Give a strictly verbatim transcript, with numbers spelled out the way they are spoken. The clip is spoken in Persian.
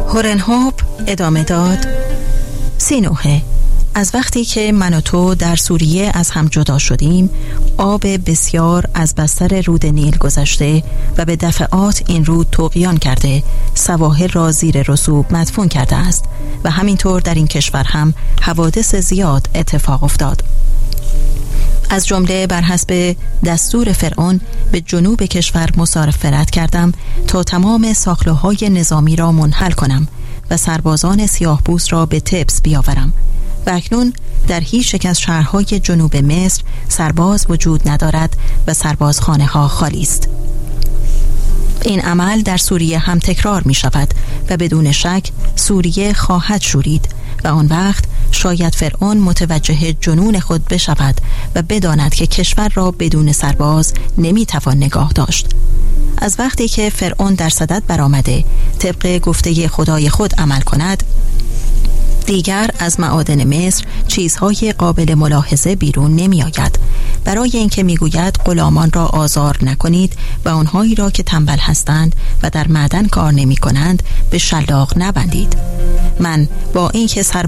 هورنهوب ادامه داد: سینوهه، از وقتی که من و تو در سوریه از هم جدا شدیم، آب بسیار از بستر رود نیل گذشته و به دفعات این رود طغیان کرده، سواحل را زیر رسوب مدفون کرده است و همینطور در این کشور هم حوادث زیاد اتفاق افتاد. از جمله بر حسب دستور فرعون به جنوب کشور مسافرت کردم تا تمام ساخته‌های نظامی را منحل کنم و سربازان سیاه‌پوست را به طبس بیاورم و اکنون در هیچ یک از شهرهای جنوب مصر سرباز وجود ندارد و سربازخانه ها خالی است. این عمل در سوریه هم تکرار می شود و بدون شک سوریه خواهد شورید و آن وقت شاید فرعون متوجه جنون خود بشود و بداند که کشور را بدون سرباز نمی توان نگاه داشت. از وقتی که فرعون در صدد برآمده طبق گفته خدای خود عمل کند، دیگر از معادن مصر چیزهای قابل ملاحظه بیرون نمی آید، برای اینکه می گوید غلامان را آزار نکنید و آنهایی را که تنبل هستند و در معدن کار نمی کنند به شلاق نبندید. من با اینکه سر